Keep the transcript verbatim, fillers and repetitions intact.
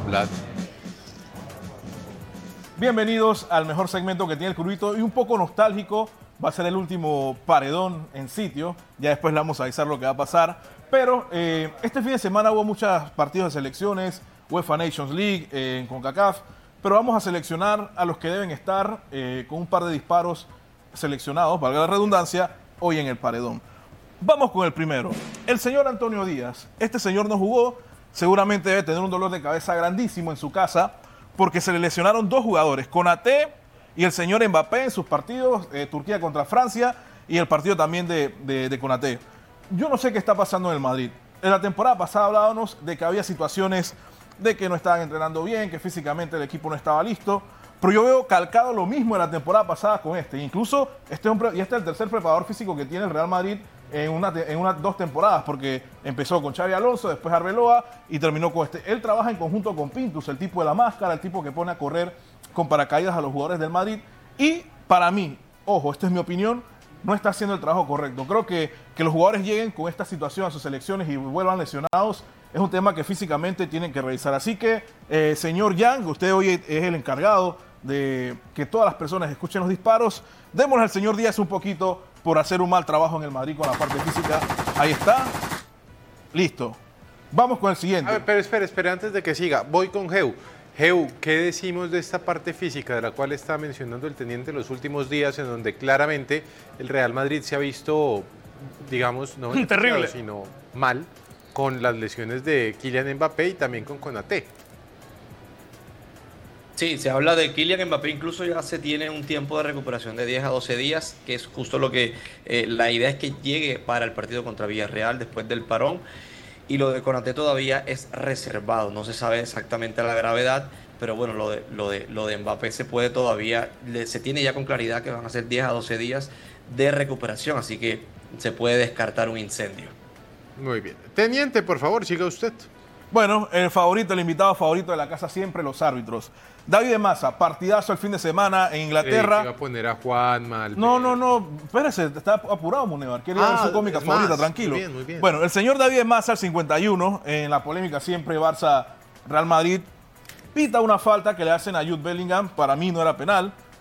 Vlad. Bienvenidos al mejor segmento que tiene el Curvito y un poco nostálgico. Va a ser el último paredón en sitio. Ya después le vamos a avisar lo que va a pasar. Pero eh, este fin de semana hubo muchos partidos de selecciones, UEFA Nations League, eh, en CONCACAF. Pero vamos a seleccionar a los que deben estar eh, con un par de disparos seleccionados, valga la redundancia, hoy en el paredón. Vamos con el primero. El señor Antonio Díaz. Este señor no jugó. Seguramente debe tener un dolor de cabeza grandísimo en su casa porque se le lesionaron dos jugadores, Konaté y el señor Mbappé en sus partidos, eh, Turquía contra Francia y el partido también de, de, de Konaté. Yo no sé qué está pasando en el Madrid. En la temporada pasada hablábamos de que había situaciones de que no estaban entrenando bien, que físicamente el equipo no estaba listo, pero yo veo calcado lo mismo en la temporada pasada con este. Incluso este, hombre, y este es el tercer preparador físico que tiene el Real Madrid en una, en una dos temporadas, porque empezó con Xabi Alonso, después Arbeloa y terminó con este. Él trabaja en conjunto con Pintus, el tipo de la máscara, el tipo que pone a correr con paracaídas a los jugadores del Madrid. Y para mí, ojo, esta es mi opinión, no está haciendo el trabajo correcto. Creo que, que los jugadores lleguen con esta situación a sus selecciones y vuelvan lesionados es un tema que físicamente tienen que revisar. Así que, eh, señor Yang, usted hoy es el encargado de que todas las personas escuchen los disparos. Démosle al señor Díaz un poquito por hacer un mal trabajo en el Madrid con la parte física. Ahí está. Listo. Vamos con el siguiente. A ver, pero espere, espere, antes de que siga. Voy con Geu. Geu, ¿qué decimos de esta parte física de la cual está mencionando el teniente los últimos días, en donde claramente el Real Madrid se ha visto, digamos, no terrible, sino mal, con las lesiones de Kylian Mbappé y también con Konaté? Sí, se habla de Kylian Mbappé, incluso ya se tiene un tiempo de recuperación de diez a doce días, que es justo lo que eh, la idea es que llegue para el partido contra Villarreal después del parón. Y lo de Konaté todavía es reservado, no se sabe exactamente la gravedad, pero bueno, lo de, lo de, lo de Mbappé se puede todavía, se tiene ya con claridad que van a ser diez a doce días de recuperación, así que se puede descartar un incendio. Muy bien. Teniente, por favor, siga usted. Bueno, el favorito, el invitado favorito de la casa siempre, los árbitros. David de Massa, partidazo el fin de semana en Inglaterra. Eh, iba a poner a Juan mal. No, no, no, espérese, está apurado, Munevar. Quería Ah, ver su cómica favorita, más. tranquilo. Muy bien, muy bien. Bueno, el señor David de Massa, el cincuenta y uno, en la polémica siempre Barça-Real Madrid, pita una falta que le hacen a Jude Bellingham. Para mí no era penal.